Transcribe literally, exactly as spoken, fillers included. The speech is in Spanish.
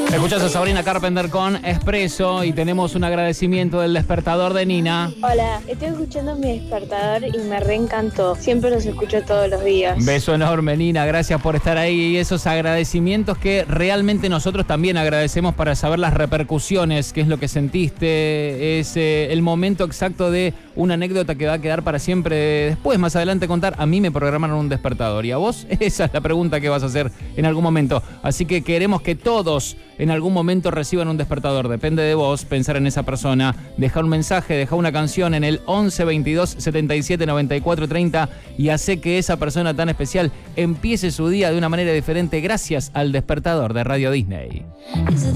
Escuchás a Sabrina Carpenter con Expreso y tenemos un agradecimiento del despertador de Nina. Hola, estoy escuchando mi despertador y me reencantó. Siempre los escucho todos los días. Beso enorme, Nina. Gracias por estar ahí y esos agradecimientos que realmente nosotros también agradecemos para saber las repercusiones, qué es lo que sentiste, es eh, el momento exacto de una anécdota que va a quedar para siempre. Después, más adelante, contar. A mí me programaron un despertador y a vos esa es la pregunta que vas a hacer en algún momento. Así que queremos que todos en algún momento reciban un despertador. Depende de vos pensar en esa persona, dejar un mensaje, dejar una canción en el once veintidós setenta y siete noventa y cuatro treinta y hace que esa persona tan especial empiece su día de una manera diferente gracias al despertador de Radio Disney.